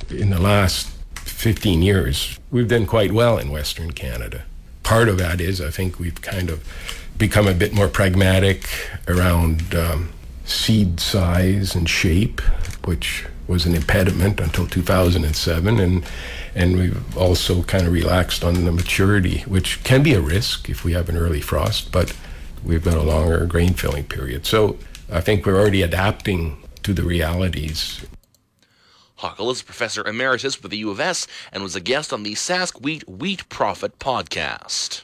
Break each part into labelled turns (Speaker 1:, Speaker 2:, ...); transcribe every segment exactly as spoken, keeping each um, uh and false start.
Speaker 1: in the last fifteen years, we've done quite well in Western Canada. Part of that is I think we've kind of become a bit more pragmatic around um, seed size and shape, which was an impediment until two thousand seven, and and we've also kind of relaxed on the maturity, which can be a risk if we have an early frost, but we've got a longer grain filling period. So I think we're already adapting to the realities.
Speaker 2: Hockel is Professor Emeritus with the U of S and was a guest on the Sask Wheat Wheat Profit podcast.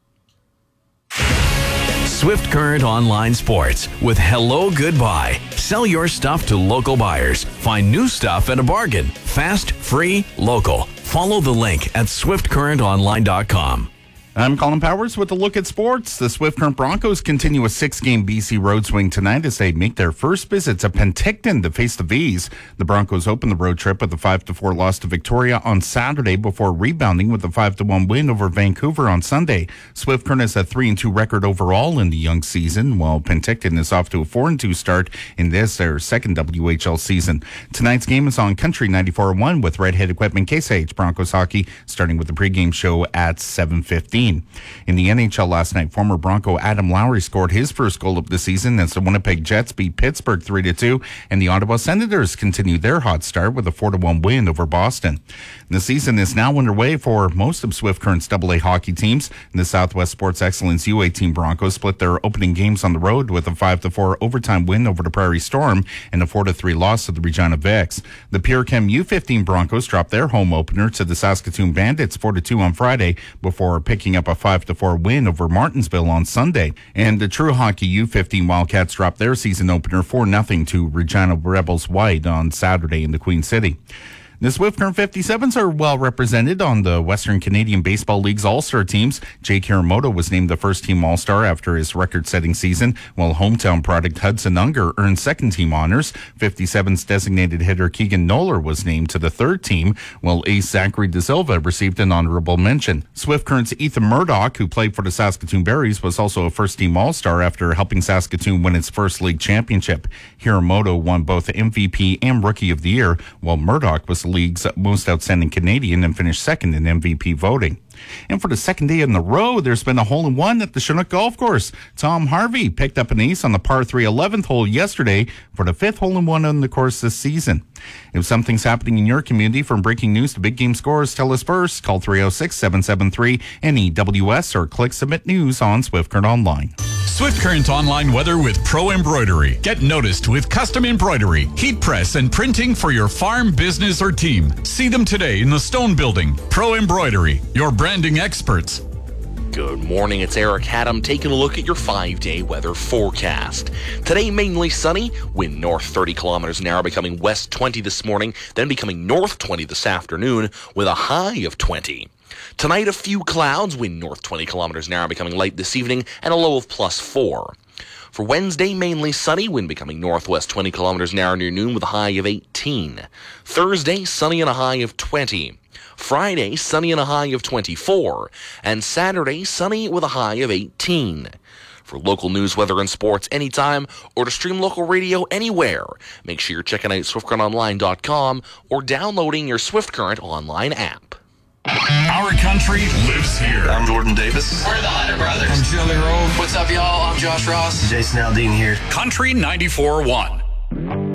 Speaker 3: Swift Current Online Sports with Hello Goodbye. Sell your stuff to local buyers. Find new stuff at a bargain. Fast, free, local. Follow the link at swift current online dot com.
Speaker 4: I'm Colin Powers with a look at sports. The Swift Current Broncos continue a six-game B C road swing tonight as they make their first visit to Penticton to face the V's. The Broncos open the road trip with a five to four loss to Victoria on Saturday before rebounding with a five to one win over Vancouver on Sunday. Swift Current has a three and two record overall in the young season, while Penticton is off to a four and two start in this, their second W H L season. Tonight's game is on Country ninety-four point one with Redhead Equipment Case I H Broncos hockey, starting with the pregame show at seven fifteen. In the N H L last night, former Bronco Adam Lowry scored his first goal of the season as the Winnipeg Jets beat Pittsburgh three to two, and the Ottawa Senators continued their hot start with a four to one win over Boston. The season is now underway for most of Swift Current's double A hockey teams. The Southwest Sports Excellence U eighteen Broncos split their opening games on the road with a five to four overtime win over the Prairie Storm and a four to three loss to the Regina Vics. The Pure Chem U fifteen Broncos dropped their home opener to the Saskatoon Bandits four to two on Friday before picking up a five to four win over Martinsville on Sunday. And the True Hockey U fifteen Wildcats dropped their season opener four nothing to Regina Rebels White on Saturday in the Queen City. The Swift Current fifty-sevens are well represented on the Western Canadian Baseball League's All-Star teams. Jake Hiramoto was named the first-team All-Star after his record-setting season, while hometown product Hudson Unger earned second-team honors. fifty-sevens designated hitter Keegan Noller was named to the third team, while ace Zachary De Silva received an honorable mention. Swift Current's Ethan Murdoch, who played for the Saskatoon Berries, was also a first-team All-Star after helping Saskatoon win its first league championship. Hiramoto won both M V P and Rookie of the Year, while Murdoch was the league's most outstanding Canadian and finished second in M V P voting. And for the second day in the row, there's been a hole-in-one at the Chinook Golf Course. Tom Harvey picked up an ace on the par three eleventh hole yesterday for the fifth hole-in-one on the course this season. If something's happening in your community, from breaking news to big game scores, tell us first. Call three oh six, seven seven three, N E W S or click Submit News on Swift Current Online.
Speaker 5: Swift Current Online weather with Pro Embroidery. Get noticed with custom embroidery, heat press, and printing for your farm, business, or team. See them today in the Stone Building. Pro Embroidery, your branding experts.
Speaker 2: Good morning, it's Eric Haddam taking a look at your five-day weather forecast. Today, mainly sunny, wind north thirty kilometers an hour, becoming west twenty this morning, then becoming north twenty this afternoon, with a high of twenty. Tonight, a few clouds, wind north twenty kilometers an hour, becoming light this evening, and a low of plus four. For Wednesday, mainly sunny, wind becoming northwest twenty kilometers an hour near noon with a high of eighteen. Thursday, sunny and a high of twenty. Friday, sunny and a high of twenty-four. And Saturday, sunny with a high of eighteen. For local news, weather, and sports anytime, or to stream local radio anywhere, make sure you're checking out swift current online dot com or downloading your Swift Current Online app.
Speaker 5: Our country lives here.
Speaker 6: I'm Jordan Davis.
Speaker 7: We're the Hunter Brothers.
Speaker 8: I'm Jelly Roll.
Speaker 7: What's up, y'all? I'm Josh Ross.
Speaker 6: Jason Aldean here.
Speaker 5: Country ninety-four point one.